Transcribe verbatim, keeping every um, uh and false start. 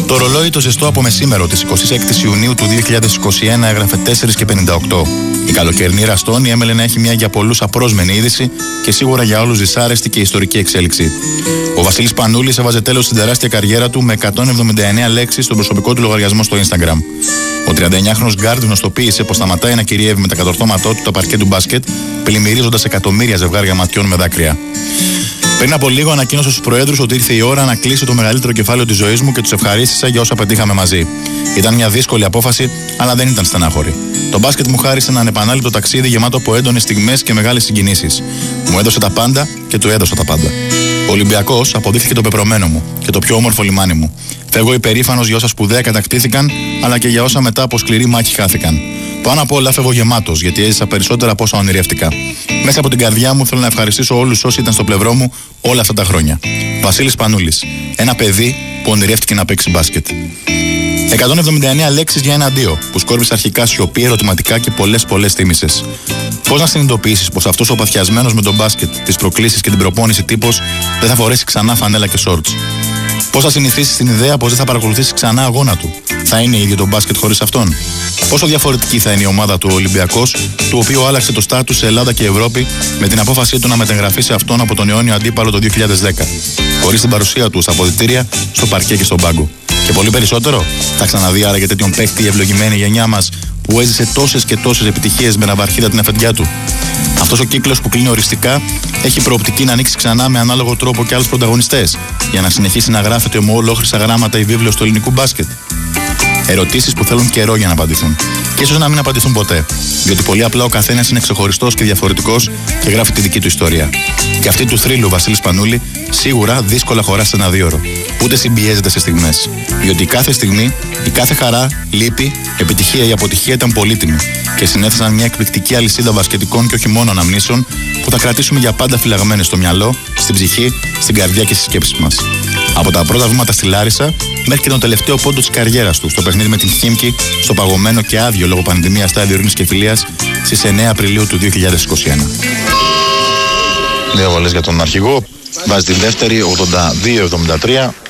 Το ρολόι το ζεστό από μεσήμερο της εικοστής έκτης Ιουνίου του δύο χιλιάδες είκοσι ένα έγραφε τέσσερα και πενήντα οκτώ. Η καλοκαιρινή Ραστόνη έμελε να έχει μια για πολλούς απρόσμενη είδηση και σίγουρα για όλους δυσάρεστη και ιστορική εξέλιξη. Ο Βασίλης Πανούλης έβαζε τέλος στην τεράστια καριέρα του με εκατόν εβδομήντα εννέα λέξεις στον προσωπικό του λογαριασμό στο Instagram. Ο τριανταεννιάχρονος γκάρντ γνωστοποίησε πως σταματάει να κυριεύει με τα κατορθώματά του τα παρκέ του μπάσκετ, πλημμυρίζοντας εκατομμύρια ζευγάρια ματιών με δάκρυα. Πριν από λίγο ανακοίνωσε στους προέδρους ότι ήρθε η ώρα να κλείσω το μεγαλύτερο κεφάλαιο της ζωής μου και τους ευχαρίστησα για όσα πετύχαμε μαζί. Ήταν μια δύσκολη απόφαση, αλλά δεν ήταν στενάχωρη. Το μπάσκετ μου χάρισε ένα ανεπανάληπτο ταξίδι γεμάτο από έντονες στιγμές και μεγάλες συγκινήσεις. Μου έδωσε τα πάντα και του έδωσα τα πάντα. Ο Ολυμπιακός αποδείχθηκε το πεπρωμένο μου και το πιο όμορφο λιμάνι μου. Φεύγω υπερήφανος για όσα σπουδαία κατακτήθηκαν, αλλά και για όσα μετά από σκληρή μάχη χάθηκαν. Πάνω απ' όλα φεύγω γεμάτος, γιατί έζησα περισσότερα από όσα ονειρεύτηκα. Μέσα από την καρδιά μου θέλω να ευχαριστήσω όλους όσοι ήταν στο πλευρό μου όλα αυτά τα χρόνια. Βασίλης Πανούλης, ένα παιδί που ονειρεύτηκε να παίξει μπάσκετ. εκατόν εβδομήντα εννέα λέξεις για ένα αντίο, που σκόρπισε αρχικά σιωπή, ερωτηματικά και πολλές πολλές τίμησες. Πώς να συνειδητοποιήσεις πως αυτός ο παθιασμένος με τον μπάσκετ, τις προκλήσεις και την προπόνηση τύπος δεν θα φορέσει ξανά φανέλα και σόρτς? Πώς θα συνηθίσεις την ιδέα πως δεν θα παρακολουθήσει ξανά αγώνα του? Θα είναι ίδιο το μπάσκετ χωρίς αυτόν? Πόσο διαφορετική θα είναι η ομάδα του Ολυμπιακός, του οποίου άλλαξε το στάτους σε Ελλάδα και Ευρώπη με την απόφασή του να μετεγραφεί σε αυτόν από τον αιώνιο αντίπαλο το δύο χιλιάδες δέκα, χωρίς την παρουσία του στα αποδυτήρια, στο παρκέ και στον πάγκο. Και πολύ περισσότερο, θα ξαναδεί άραγε τέτοιον παίκτη η ευλογημένη γενιά μας που έζησε τόσες και τόσες επιτυχίες με ναυαρχίδα την αφεντιά του? Αυτός ο κύκλος που κλείνει οριστικά έχει προοπτική να ανοίξει ξανά με ανάλογο τρόπο και άλλους πρωταγωνιστές, για να συνεχίσει να γράφεται με ολόκληρα γράμματα η βίβλος του ελληνικού μπάσκετ? Ερωτήσεις που θέλουν καιρό για να απαντηθούν. Και ίσως να μην απαντηθούν ποτέ. Διότι πολύ απλά ο καθένας είναι ξεχωριστός και διαφορετικός και γράφει τη δική του ιστορία. Και αυτή του θρύλου Βασίλης Πανούλη σίγουρα δύσκολα χωρά σε ένα δίωρο. Ούτε συμπιέζεται σε στιγμές. Διότι η κάθε στιγμή, η κάθε χαρά, λύπη, επιτυχία ή αποτυχία ήταν πολύτιμη και συνέθεσαν μια εκπληκτική αλυσίδα μπασκετικών και όχι μόνο αναμνήσεων που θα κρατήσουμε για πάντα φυλαγμένες στο μυαλό, στην ψυχή, στην καρδιά και στις σκέψεις μας. Από τα πρώτα βήματα στη Λάρισα μέχρι και τον τελευταίο πόντο της καριέρας του στο παιχνίδι με την Χίμκι στο παγωμένο και άδειο λόγω πανδημίας στάδιο ειρήνης και φιλίας στις εννέα Απριλίου του δύο χιλιάδες είκοσι ένα. Δύο βολές για τον αρχηγό. Βάζει τη δεύτερη, ογδόντα δύο εβδομήντα τρία.